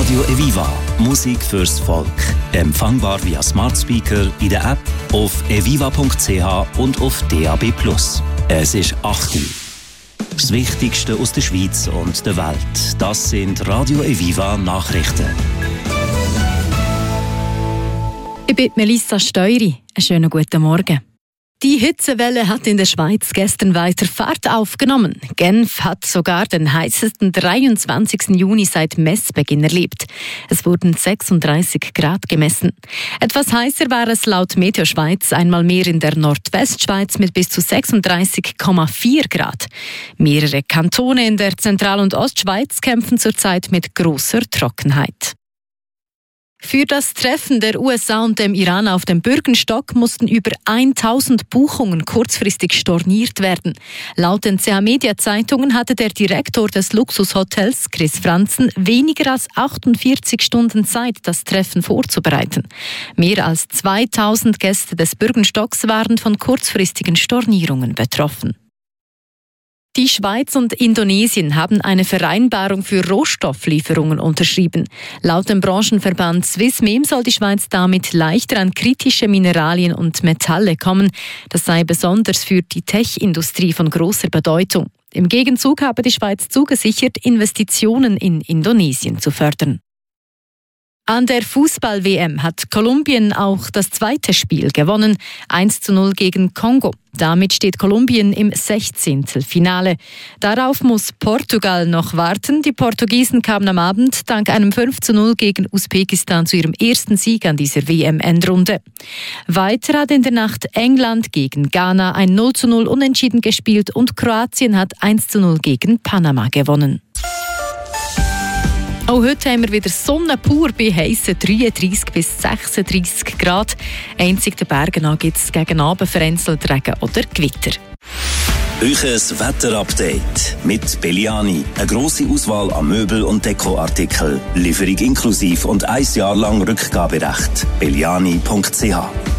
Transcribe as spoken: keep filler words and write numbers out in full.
Radio Eviva. Musik fürs Volk. Empfangbar via Smart Speaker, in der App, auf eviva punkt c h und auf D A B plus. Es ist acht Uhr. Das Wichtigste aus der Schweiz und der Welt. Das sind Radio Eviva Nachrichten. Ich bin Melissa Steury. Einen schönen guten Morgen. Die Hitzewelle hat in der Schweiz gestern weiter Fahrt aufgenommen. Genf hat sogar den heißesten dreiundzwanzigsten Juni seit Messbeginn erlebt. Es wurden sechsunddreißig Grad gemessen. Etwas heißer war es laut Meteo Schweiz einmal mehr in der Nordwestschweiz mit bis zu sechsunddreißig Komma vier Grad. Mehrere Kantone in der Zentral- und Ostschweiz kämpfen zurzeit mit grosser Trockenheit. Für das Treffen der U S A und dem Iran auf dem Bürgenstock mussten über tausend Buchungen kurzfristig storniert werden. Laut den C H Media Zeitungen hatte der Direktor des Luxushotels, Chris Franzen, weniger als achtundvierzig Stunden Zeit, das Treffen vorzubereiten. Mehr als zweitausend Gäste des Bürgenstocks waren von kurzfristigen Stornierungen betroffen. Die Schweiz und Indonesien haben eine Vereinbarung für Rohstofflieferungen unterschrieben. Laut dem Branchenverband Swissmem soll die Schweiz damit leichter an kritische Mineralien und Metalle kommen. Das sei besonders für die Tech-Industrie von großer Bedeutung. Im Gegenzug habe die Schweiz zugesichert, Investitionen in Indonesien zu fördern. An der Fußball-W M hat Kolumbien auch das zweite Spiel gewonnen, eins zu null gegen Kongo. Damit steht Kolumbien im Sechzehntelfinale. Darauf muss Portugal noch warten. Die Portugiesen kamen am Abend dank einem fünf zu null gegen Usbekistan zu ihrem ersten Sieg an dieser W M-Endrunde. Weiter hat in der Nacht England gegen Ghana ein null zu null unentschieden gespielt und Kroatien hat eins zu null gegen Panama gewonnen. Auch heute haben wir wieder Sonne pur bei heissen dreiunddreissig bis sechsunddreissig Grad. Einzig den Bergen gibt es gegen Abend vereinzelt Regen oder Gewitter. Euches Wetterupdate mit Belliani. Eine grosse Auswahl an Möbel- und Dekoartikeln. Lieferung inklusiv und ein Jahr lang Rückgaberecht. belliani punkt c h